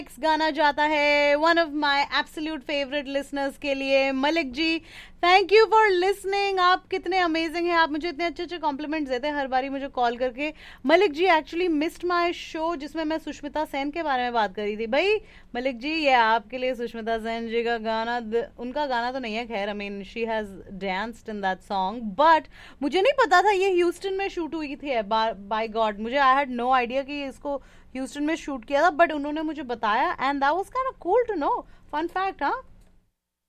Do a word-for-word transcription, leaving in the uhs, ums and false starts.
Next गाना जाता है one of my absolute favourite listeners के लिए, Malik ji. Thank you for listening. आप कितने अमेजिंग हैं, आप मुझे इतने अच्छे अच्छे कॉम्प्लीमेंट्स देते हैं हर बारी मुझे कॉल करके। Malik ji actually missed my show जिसमें मैं सुष्मिता सेन के बारे में बात करी थी। भाई मलिक जी, ये आपके लिए सुष्मिता सेन जी का गाना, उनका गाना तो नहीं है खैर, I mean she has danced in that song, but मुझे नहीं पता था ये ह्यूस्टन में शूट हुई थी। बाय गॉड, मुझे आई हैड नो आइडिया कि इसको ह्यूस्टन में शूट किया था, बट उन्होंने मुझे बताया and that was kind of cool to know. Fun fact. हाँ,